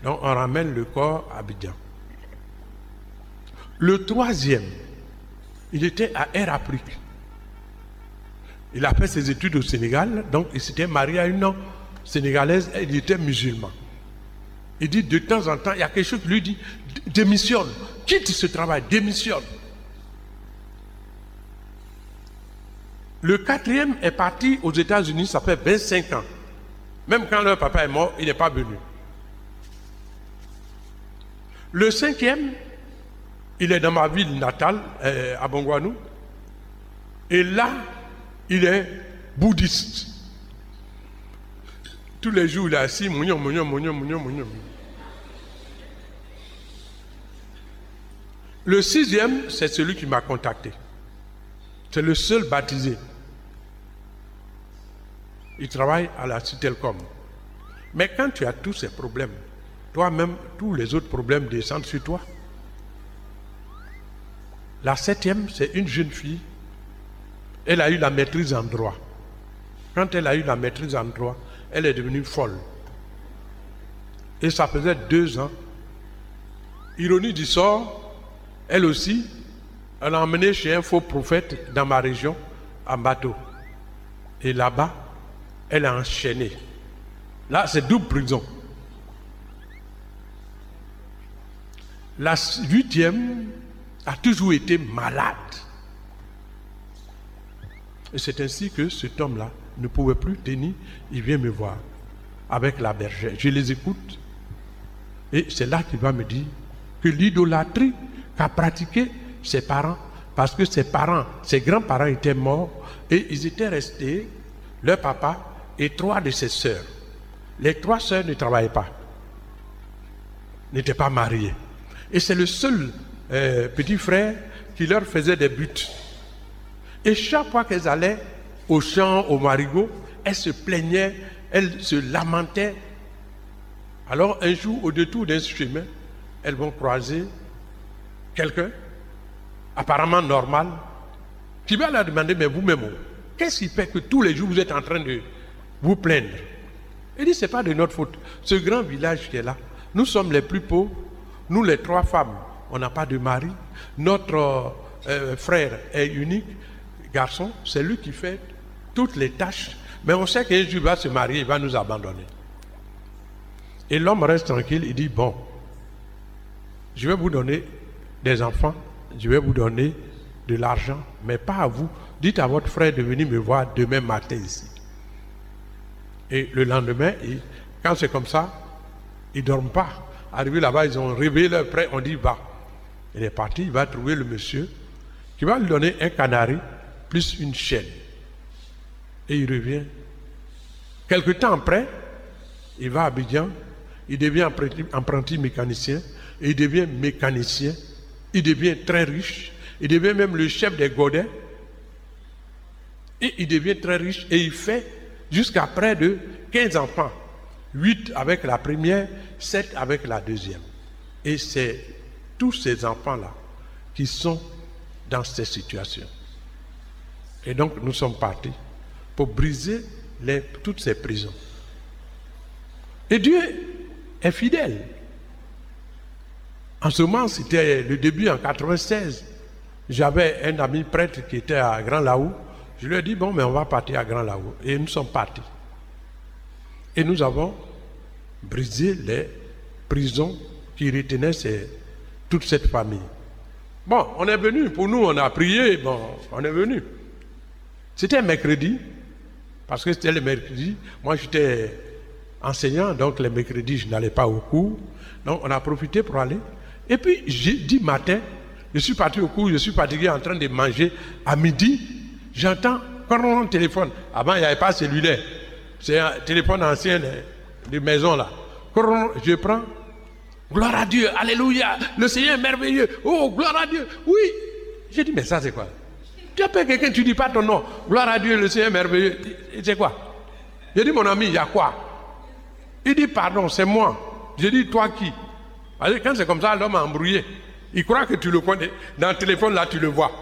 Donc on ramène le corps à Abidjan. Le troisième, il était à Air Afrique. Il a fait ses études au Sénégal, donc il s'était marié à une Sénégalaise et il était musulman. Il dit de temps en temps, il y a quelque chose qui lui dit, démissionne, quitte ce travail, démissionne. Le quatrième est parti aux États-Unis, ça fait 25 ans. Même quand leur papa est mort, il n'est pas venu. Le cinquième, il est dans ma ville natale, à Bongouanou. Et là, il est bouddhiste. Tous les jours, il est assis, mougnon. Le sixième, c'est celui qui m'a contacté. C'est le seul baptisé. Il travaille à la Citelcom. Mais quand tu as tous ces problèmes, toi-même, tous les autres problèmes descendent sur toi. La septième, c'est une jeune fille. Elle a eu la maîtrise en droit. Quand elle a eu la maîtrise en droit, elle est devenue folle. Et ça faisait 2 ans. Ironie du sort, elle aussi, elle a emmené chez un faux prophète dans ma région, en bateau. Et là-bas, elle a enchaîné. Là, c'est double prison. La 8e a toujours été malade. Et c'est ainsi que cet homme-là ne pouvait plus tenir. Il vient me voir avec la bergère. Je les écoute. Et c'est là qu'il va me dire que l'idolâtrie qu'a pratiquée ses parents, parce que ses parents, ses grands-parents étaient morts et ils étaient restés, leur papa et 3 de ses sœurs. Les 3 sœurs ne travaillaient pas, n'étaient pas mariées. Et c'est le seul petit frère qui leur faisait des buts. Et chaque fois qu'elles allaient au champ, au marigot, elles se plaignaient, elles se lamentaient. Alors un jour, au détour d'un chemin, elles vont croiser quelqu'un, apparemment normal, qui va leur demander, mais vous-même, qu'est-ce qui fait que tous les jours vous êtes en train de vous plaindre? Il dit, ce n'est pas de notre faute. Ce grand village qui est là, nous sommes les plus pauvres, nous les 3 femmes, on n'a pas de mari, notre frère est unique, garçon, c'est lui qui fait toutes les tâches, mais on sait qu'un jour il va se marier, il va nous abandonner. Et l'homme reste tranquille, il dit, bon, je vais vous donner des enfants, je vais vous donner de l'argent, mais pas à vous. Dites à votre frère de venir me voir demain matin ici. Et le lendemain, quand c'est comme ça, ils ne dorment pas. Arrivé là-bas, ils ont réveillé leur frère, on dit, va. Il est parti, il va trouver le monsieur qui va lui donner un canari plus une chienne. Et il revient. Quelque temps après, il va à Abidjan, il devient apprenti mécanicien, et il devient mécanicien, il devient très riche, il devient même le chef des Godins, et il devient très riche, et il fait jusqu'à près de 15 enfants, 8 avec la première, 7 avec la deuxième. Et c'est tous ces enfants-là qui sont dans cette situation. Et donc nous sommes partis pour briser toutes ces prisons. Et Dieu est fidèle. En ce moment, c'était le début en 96. J'avais un ami prêtre qui était à Grand Laou. Je lui ai dit, bon, mais on va partir à Grand Laou. Et nous sommes partis. Et nous avons brisé les prisons qui retenaient toute cette famille. Bon, on est venu, pour nous, on a prié, bon, on est venu. C'était un mercredi, parce que c'était le mercredi. Moi, j'étais enseignant, donc les mercredis, je n'allais pas au cours. Donc, on a profité pour aller. Et puis, jeudi matin, je suis parti au cours, je suis fatigué en train de manger. À midi, j'entends, quand on téléphone, avant, il n'y avait pas cellulaire. C'est un téléphone ancien de maison, là. Je prends, gloire à Dieu, alléluia, le Seigneur est merveilleux. Oh, gloire à Dieu, oui. J'ai dit, mais ça, c'est quoi? Tu appelles quelqu'un, tu ne dis pas ton nom. Gloire à Dieu, le Seigneur est merveilleux. C'est quoi? J'ai dit, mon ami, il y a quoi? Il dit, pardon, c'est moi. J'ai dit, toi qui? Alors, quand c'est comme ça, l'homme a embrouillé. Il croit que tu le connais. Dans le téléphone, là, tu le vois.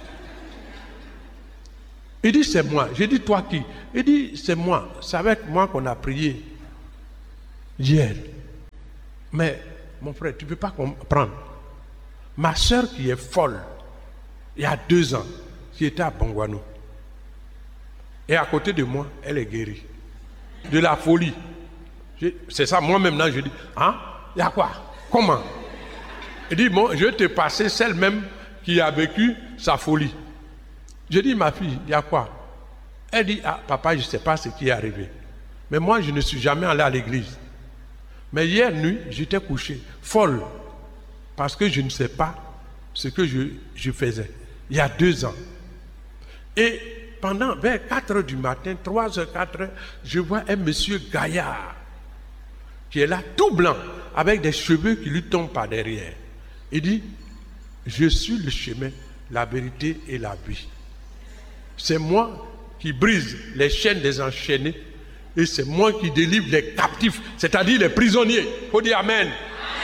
Il dit, c'est moi. J'ai dit, toi qui? Il dit, c'est moi. C'est avec moi qu'on a prié hier. Mais, mon frère, tu ne peux pas comprendre. Ma soeur qui est folle, il y a 2 ans, qui était à Bongouanou. Et à côté de moi, elle est guérie. De la folie. C'est ça, moi maintenant, je dis, hein? Il y a quoi? Comment? Elle dit, bon, je vais te passer celle même qui a vécu sa folie. Je dis, ma fille, il y a quoi? Elle dit, ah, papa, je ne sais pas ce qui est arrivé. Mais moi, je ne suis jamais allé à l'église. Mais hier nuit, j'étais couché, folle, parce que je ne sais pas ce que je faisais. Il y a 2 ans. Et pendant, vers 4 heures du matin, 3 heures, 4 heures, je vois un monsieur gaillard qui est là, tout blanc, avec des cheveux qui lui tombent par derrière. Il dit, je suis le chemin, la vérité et la vie. C'est moi qui brise les chaînes des enchaînés et c'est moi qui délivre les captifs, c'est-à-dire les prisonniers. Il faut dire Amen. Amen.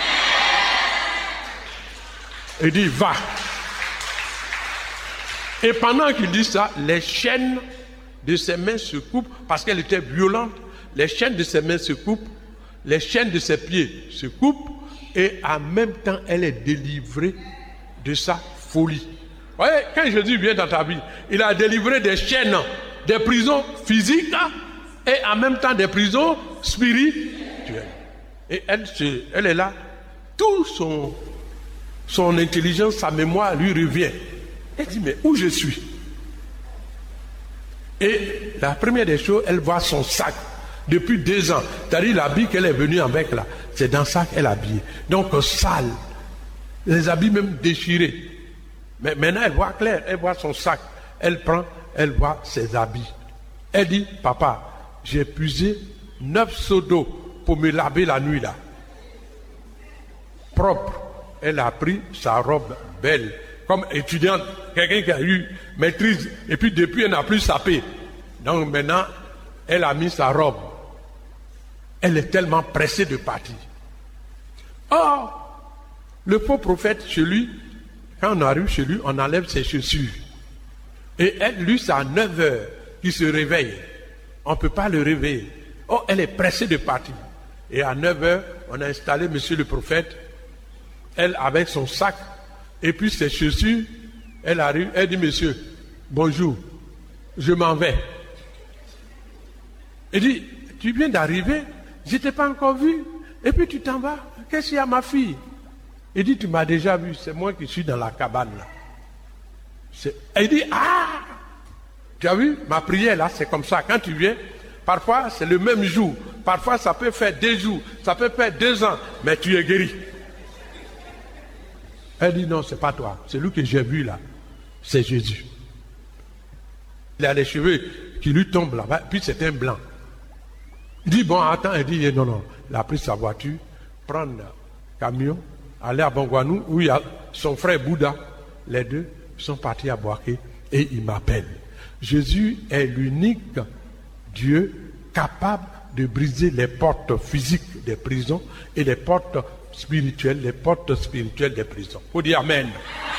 Il dit, va. Et pendant qu'il dit ça, les chaînes de ses mains se coupent parce qu'elle était violente. Les chaînes de ses mains se coupent, les chaînes de ses pieds se coupent et en même temps, elle est délivrée de sa folie. Vous voyez, quand Jésus vient dans ta vie, il a délivré des chaînes, des prisons physiques et en même temps des prisons spirituelles. Et elle est là, tout son intelligence, sa mémoire lui revient. Elle dit, mais où je suis? Et la première des choses, elle voit son sac depuis 2 ans. C'est-à-dire l'habit qu'elle est venue avec là, c'est dans ça qu'elle est habillée. Donc sale, les habits même déchirés. Mais maintenant elle voit clair, elle voit son sac, elle prend, elle voit ses habits. Elle dit, papa, j'ai puisé 9 seaux d'eau pour me laver la nuit là. Propre. Elle a pris sa robe belle. Comme étudiante, quelqu'un qui a eu maîtrise, et puis depuis elle n'a plus sapé. Donc maintenant, elle a mis sa robe. Elle est tellement pressée de partir. Or, le faux prophète chez lui, quand on arrive chez lui, on enlève ses chaussures. Et elle, lui, c'est à 9 heures qu'il se réveille. On ne peut pas le réveiller. Oh, elle est pressée de partir. Et à 9 heures, on a installé monsieur le prophète, elle avec son sac, et puis ses chaussures, elle arrive, elle dit, monsieur, bonjour, je m'en vais. Elle dit, tu viens d'arriver, je ne t'ai pas encore vu, et puis tu t'en vas, qu'est-ce qu'il y a ma fille? Il dit, tu m'as déjà vu, c'est moi qui suis dans la cabane là. Elle dit, ah, tu as vu, ma prière là, c'est comme ça, quand tu viens, parfois c'est le même jour, parfois ça peut faire 2 jours, ça peut faire 2 ans, mais tu es guéri. Elle dit, non, c'est pas toi, c'est lui que j'ai vu là, c'est Jésus. Il a les cheveux qui lui tombent là-bas, puis c'est un blanc. Il dit, bon, attends, elle dit, non, non, il a pris sa voiture, prendre le camion, aller à Bongouanou, où il y a son frère Bouddha. Les deux sont partis à Boaké et il m'appelle. Jésus est l'unique Dieu capable de briser les portes physiques des prisons et les portes spirituelles des prisons. Il faut dire Amen.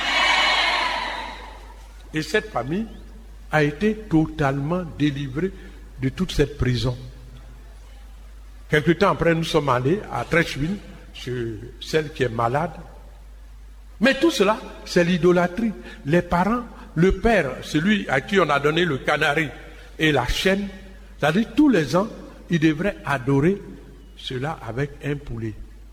Et cette famille a été totalement délivrée de toute cette prison. Quelque temps après, nous sommes allés à Trècheville, chez celle qui est malade. Mais tout cela, c'est l'idolâtrie. Les parents, le père, celui à qui on a donné le canari et la chaîne, c'est-à-dire tous les ans, ils devraient adorer cela avec un poulet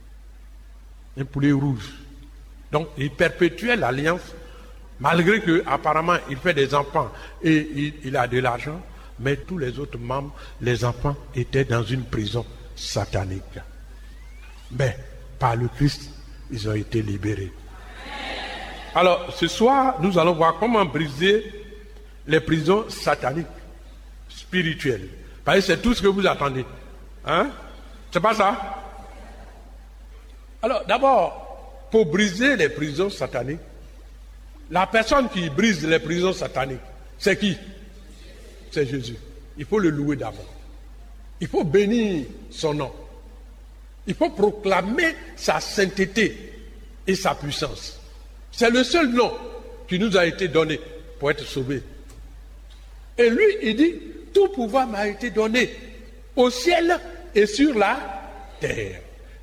rouge. Donc, il perpétuait l'alliance, malgré que apparemment il fait des enfants et il a de l'argent, mais tous les autres membres, les enfants, étaient dans une prison satanique. Mais par le Christ, ils ont été libérés. Alors, ce soir, nous allons voir comment briser les prisons sataniques, spirituelles. Parce que c'est tout ce que vous attendez. Hein? C'est pas ça? Alors, d'abord, pour briser les prisons sataniques, la personne qui brise les prisons sataniques, c'est qui? C'est Jésus. Il faut le louer d'abord. Il faut bénir son nom. Il faut proclamer sa sainteté et sa puissance. C'est le seul nom qui nous a été donné pour être sauvés. Et lui, il dit, tout pouvoir m'a été donné au ciel et sur la terre.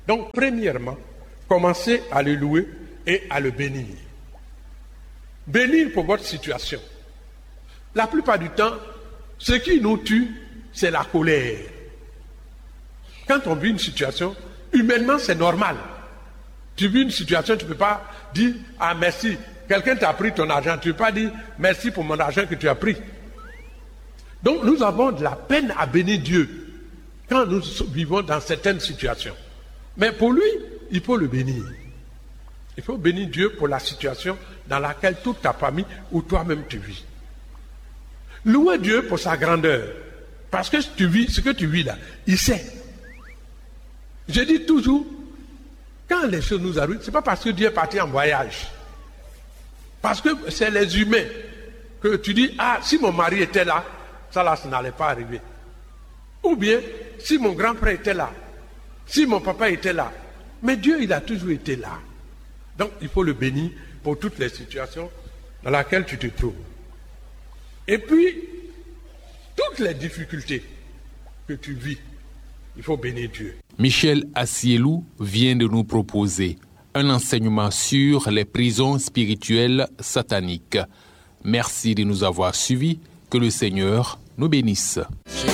Donc, premièrement, commencez à le louer et à le bénir. Bénir pour votre situation. La plupart du temps, ce qui nous tue, c'est la colère. Quand on vit une situation, humainement, c'est normal. Tu vis une situation, tu ne peux pas dire « Ah, merci, quelqu'un t'a pris ton argent. » Tu ne peux pas dire « Merci pour mon argent que tu as pris. » Donc, nous avons de la peine à bénir Dieu quand nous vivons dans certaines situations. Mais pour lui, il faut le bénir. Il faut bénir Dieu pour la situation dans laquelle toute ta famille ou toi-même tu vis. Louer Dieu pour sa grandeur. Parce que tu vis, ce que tu vis là, il sait. Je dis toujours, quand les choses nous arrivent, ce n'est pas parce que Dieu est parti en voyage. Parce que c'est les humains que tu dis, ah, si mon mari était là, ça là, ça n'allait pas arriver. Ou bien, si mon grand frère était là, si mon papa était là. Mais Dieu, il a toujours été là. Donc, il faut le bénir pour toutes les situations dans lesquelles tu te trouves. Et puis, toutes les difficultés que tu vis, il faut bénir Dieu. Michel Assielou vient de nous proposer un enseignement sur les prisons spirituelles sataniques. Merci de nous avoir suivis. Que le Seigneur nous bénisse.